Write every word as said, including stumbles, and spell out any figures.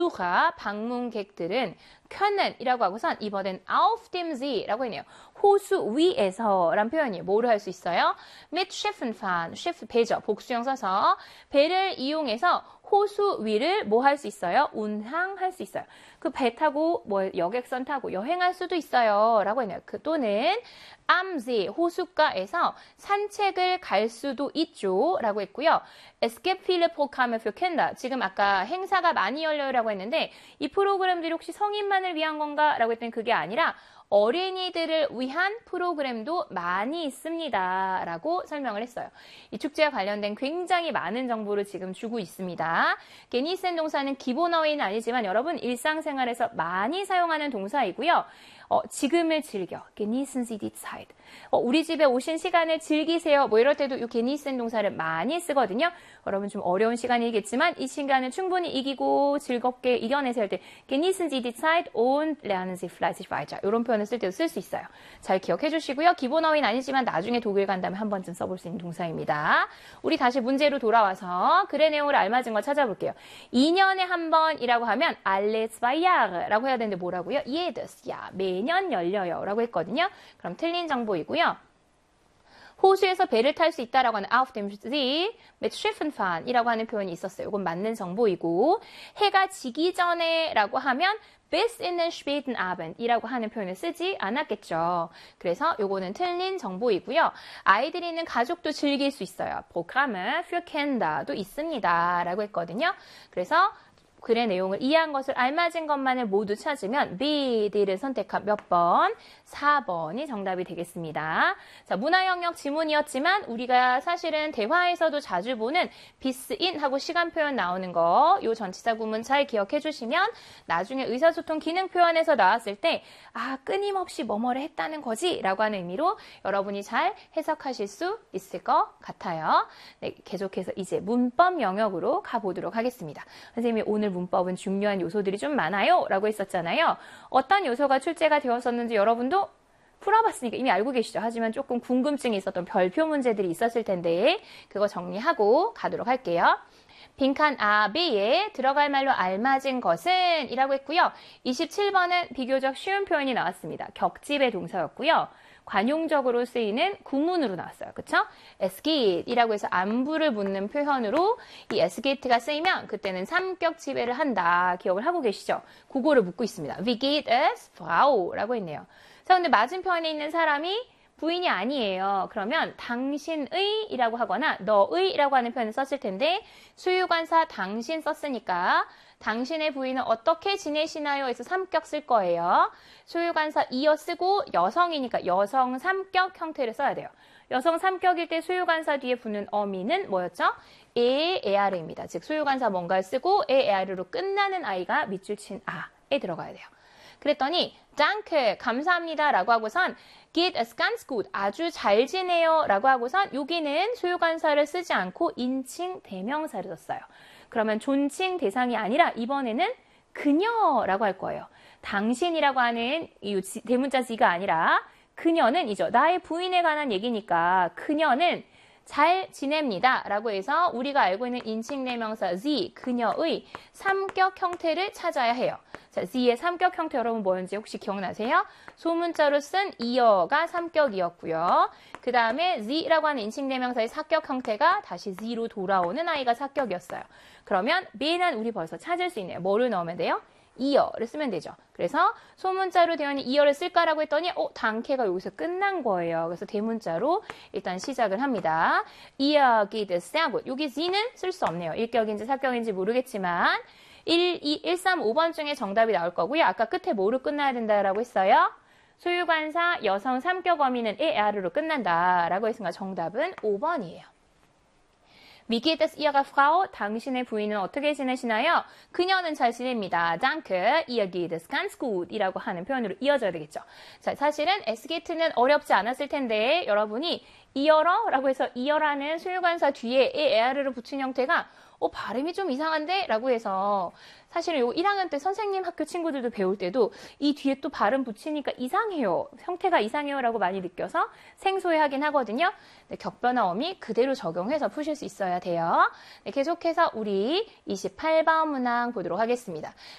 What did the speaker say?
Besucher, 방문객들은 können 이라고 하고선 이번엔 auf dem See라고 했네요. 호수 위에서 라는 표현이에요. 뭐를 할 수 있어요? mit Schiffen fahren, Schiff 배죠. 복수형 써서 배를 이용해서 호수 위를 뭐 할 수 있어요? 운항할 수 있어요. 그 배 타고 뭐 여객선 타고 여행할 수도 있어요. 라고 했네요. 그 또는 am See, 호숫가에서 산책을 갈 수도 있죠. 라고 했고요. Es gibt viele Programme für Kinder. 지금 아까 행사가 많이 열려요라고 했는데 이 프로그램들이 혹시 성인만을 위한 건가? 라고 했더니 그게 아니라 어린이들을 위한 프로그램도 많이 있습니다. 라고 설명을 했어요. 이 축제와 관련된 굉장히 많은 정보를 지금 주고 있습니다. genießen 동사는 기본 어휘는 아니지만 여러분 일상생활에서 많이 사용하는 동사이고요. 어, 지금을 즐겨. genießen Sie die Zeit. 어, 우리 집에 오신 시간을 즐기세요. 뭐 이럴 때도 이 genießen 동사를 많이 쓰거든요. 여러분 좀 어려운 시간이겠지만 이 시간을 충분히 이기고 즐겁게 이겨내세요 할 때 genießen Sie die Zeit und lernen Sie fleißig weiter. 이런 표현을 쓸 때도 쓸 수 있어요. 잘 기억해 주시고요. 기본 어휘는 아니지만 나중에 독일 간다면 한 번쯤 써볼 수 있는 동사입니다. 우리 다시 문제로 돌아와서 글의 내용을 알맞은 거 찾아볼게요. 이 년에 한 번이라고 하면 alle zwei Jahre라고 해야 되는데 뭐라고요? jedes Jahr. 매년 열려요. 라고 했거든요. 그럼 틀린 정보이고요. 호수에서 배를 탈 수 있다라고 하는 auf dem See mit Schiffen fahren 이라고 하는 표현이 있었어요. 이건 맞는 정보이고 해가 지기 전에 라고 하면 bis in den späten Abend 이라고 하는 표현을 쓰지 않았겠죠. 그래서 요거는 틀린 정보이고요. 아이들이 있는 가족도 즐길 수 있어요. Programme für Kinder도 있습니다. 라고 했거든요. 그래서 글의 내용을 이해한 것을 알맞은 것만을 모두 찾으면 B, D를 선택한 몇 번? 사 번이 정답이 되겠습니다. 자, 문화 영역 지문이었지만 우리가 사실은 대화에서도 자주 보는 bis in 하고 시간 표현 나오는 거, 요 전치사 구문 잘 기억해 주시면 나중에 의사소통 기능 표현에서 나왔을 때 아, 끊임없이 뭐뭐를 했다는 거지 라고 하는 의미로 여러분이 잘 해석하실 수 있을 것 같아요. 네, 계속해서 이제 문법 영역으로 가보도록 하겠습니다. 선생님이 오늘 문법은 중요한 요소들이 좀 많아요 라고 했었잖아요. 어떤 요소가 출제가 되었었는지 여러분도 풀어봤으니까 이미 알고 계시죠. 하지만 조금 궁금증이 있었던 별표 문제들이 있었을 텐데 그거 정리하고 가도록 할게요. 빈칸 A, B에 들어갈 말로 알맞은 것은 이라고 했고요. 이십칠 번은 비교적 쉬운 표현이 나왔습니다. 격집의 동사였고요. 관용적으로 쓰이는 구문으로 나왔어요. 그쵸? Es geht 이라고 해서 안부를 묻는 표현으로 이 es geht가 쓰이면 그때는 삼격 지배를 한다. 기억을 하고 계시죠? 그거를 묻고 있습니다. Wie geht es, Frau? 라고 했네요. 자, 근데 맞은편에 있는 사람이 부인이 아니에요. 그러면 당신의 이라고 하거나 너의 이라고 하는 표현을 썼을 텐데 수유관사 당신 썼으니까 당신의 부인은 어떻게 지내시나요? 해서 삼격 쓸 거예요. 수유관사 이어 쓰고 여성이니까 여성 삼격 형태를 써야 돼요. 여성 삼격일 때 수유관사 뒤에 붙는 어미는 뭐였죠? 에, 에아르입니다. 즉 수유관사 뭔가를 쓰고 에, 에아르로 끝나는 아이가 밑줄 친 아에 들어가야 돼요. 그랬더니 danke, 감사합니다 라고 하고선 geht es ganz gut, 아주 잘 지내요 라고 하고선 여기는 수유관사를 쓰지 않고 인칭 대명사를 썼어요. 그러면 존칭 대상이 아니라 이번에는 그녀라고 할 거예요. 당신이라고 하는 이 대문자 지가 아니라 그녀는 이죠. 나의 부인에 관한 얘기니까 그녀는 잘 지냅니다. 라고 해서 우리가 알고 있는 인칭대명사 sie, 그녀의 삼격 형태를 찾아야 해요. 자, sie의 삼격 형태 여러분 뭐였는지 혹시 기억나세요? 소문자로 쓴 이어가 삼격이었고요. 그 다음에 sie라고 하는 인칭대명사의 사격 형태가 다시 sie로 돌아오는 아이가 사격이었어요. 그러면 B는 우리 벌써 찾을 수 있네요. 뭐를 넣으면 돼요? 이어를 쓰면 되죠. 그래서 소문자로 되어 있는 이어를 쓸까라고 했더니 어, 단케가 여기서 끝난 거예요. 그래서 대문자로 일단 시작을 합니다. 이어, geht es sehr gut. 여기 S는 쓸 수 없네요. 일격인지 사격인지 모르겠지만 일, 이, 일, 삼, 오 번 중에 정답이 나올 거고요. 아까 끝에 뭐로 끝나야 된다라고 했어요? 소유관사 여성 삼격 어미는 에, 에아르로 끝난다라고 했으니까 정답은 오 번이에요. Wie geht es Ihrer Frau? 당신의 부인은 어떻게 지내시나요? 그녀는 잘 지냅니다. Danke, ihr geht es ganz gut 이라고 하는 표현으로 이어져야 되겠죠. 자, 사실은 es geht는 어렵지 않았을 텐데 여러분이 이어러 라고 해서 이어라는 수유관사 뒤에 에, 에아르를 붙인 형태가 어, 발음이 좀 이상한데? 라고 해서 사실은 요 일 학년 때 선생님 학교 친구들도 배울 때도 이 뒤에 또 발음 붙이니까 이상해요. 형태가 이상해요. 라고 많이 느껴서 생소해하긴 하거든요. 네, 격변화 어미 그대로 적용해서 푸실 수 있어야 돼요. 네, 계속해서 우리 이십팔 번 문항 보도록 하겠습니다.